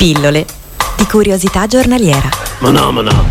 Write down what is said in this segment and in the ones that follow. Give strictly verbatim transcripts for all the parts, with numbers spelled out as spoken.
Pillole di curiosità giornaliera. Ma no, ma no.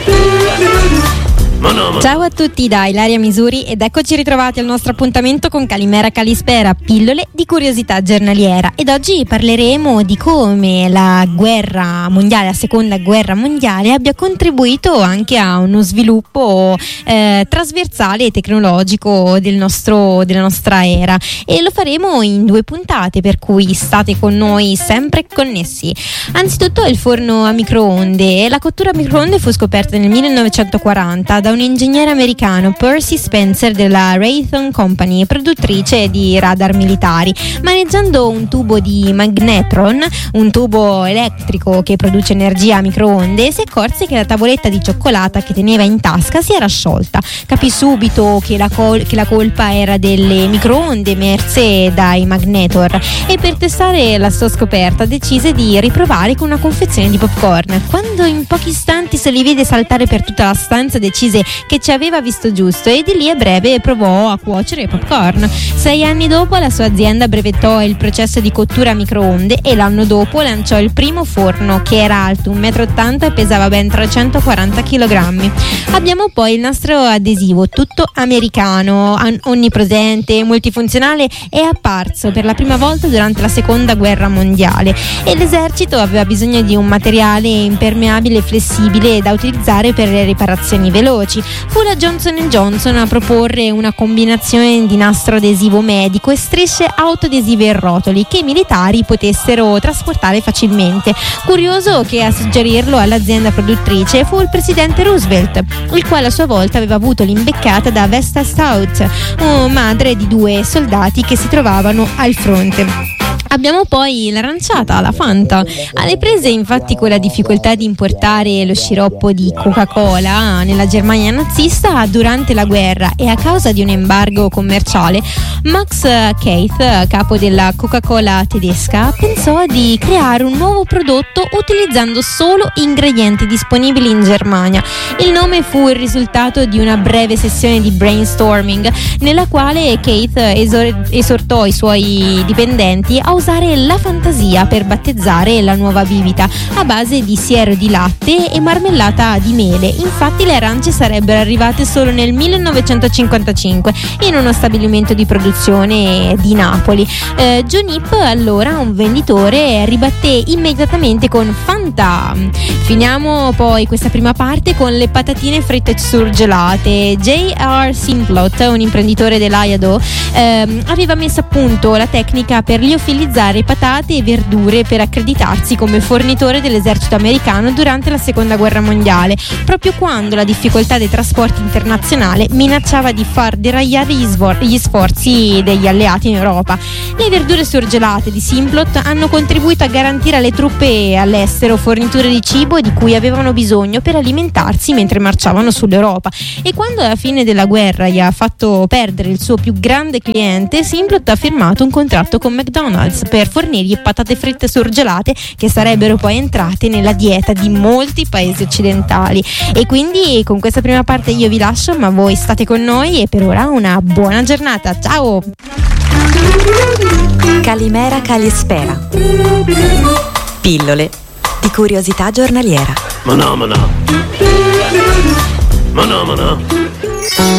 Ma no, ma Ciao a tutti da Ilaria Misuri ed eccoci ritrovati al nostro appuntamento con Calimera Calispera, pillole di curiosità giornaliera. Ed oggi parleremo di come la guerra mondiale, la seconda guerra mondiale, abbia contribuito anche a uno sviluppo eh, trasversale e tecnologico del nostro, della nostra era, e lo faremo in due puntate, per cui state con noi sempre connessi. Anzitutto il forno a microonde. La cottura a microonde fu scoperta nel millenovecentoquaranta da un ingegnere americano, Percy Spencer, della Raytheon Company, produttrice di radar militari. Maneggiando un tubo di magnetron, un tubo elettrico che produce energia a microonde, si accorse che la tavoletta di cioccolata che teneva in tasca si era sciolta. Capì subito che la, col- che la colpa era delle microonde emerse dai magnetor, e per testare la sua scoperta decise di riprovare con una confezione di popcorn. Quando in pochi istanti se li vide saltare per tutta la stanza, decise che ci aveva visto giusto, e di lì a breve provò a cuocere popcorn. Sei anni dopo la sua azienda brevettò il processo di cottura a microonde, e l'anno dopo lanciò il primo forno, che era alto un metro e ottanta e pesava ben trecentoquaranta chilogrammi. Abbiamo poi il nostro adesivo tutto americano, onnipresente, multifunzionale, è apparso per la prima volta durante la seconda guerra mondiale, e l'esercito aveva bisogno di un materiale impermeabile e flessibile da utilizzare per le riparazioni veloci. Fu la Johnson and Johnson a proporre una combinazione di nastro adesivo medico e strisce autoadesive e rotoli che i militari potessero trasportare facilmente. Curioso che a suggerirlo all'azienda produttrice fu il presidente Roosevelt, il quale a sua volta aveva avuto l'imbeccata da Vesta Stout, madre di due soldati che si trovavano al fronte. Abbiamo poi l'aranciata, la Fanta. Alle prese infatti con la difficoltà di importare lo sciroppo di Coca-Cola nella Germania nazista durante la guerra, e a causa di un embargo commerciale, Max Keith, capo della Coca-Cola tedesca, pensò di creare un nuovo prodotto utilizzando solo ingredienti disponibili in Germania. Il nome fu il risultato di una breve sessione di brainstorming, nella quale Keith esor- esortò i suoi dipendenti a usare la fantasia per battezzare la nuova bibita a base di siero di latte e marmellata di mele. Infatti le arance sarebbero arrivate solo nel millenovecentocinquantacinque in uno stabilimento di produzione di Napoli. Eh, John Hip, allora un venditore, ribatté immediatamente con Fanta. Finiamo poi questa prima parte con le patatine fritte surgelate. J R Simplot, un imprenditore dell'Idaho, ehm, aveva messo a punto la tecnica per liofilizzare patate e verdure per accreditarsi come fornitore dell'esercito americano durante la seconda guerra mondiale, proprio quando la difficoltà dei trasporti internazionali minacciava di far deragliare gli, svor- gli sforzi degli alleati in Europa. Le verdure surgelate di Simplot hanno contribuito a garantire alle truppe all'estero forniture di cibo di cui avevano bisogno per alimentarsi mentre marciavano sull'Europa, e quando alla fine della guerra gli ha fatto perdere il suo più grande cliente, Simplot ha firmato un contratto con McDonald's per fornirgli patate fritte surgelate, che sarebbero poi entrate nella dieta di molti paesi occidentali. E quindi con questa prima parte io vi lascio, ma voi state con noi, e per ora una buona giornata. Ciao! Calimera Calispera. Pillole di curiosità giornaliera. Ma no, ma no. Ma no, ma no.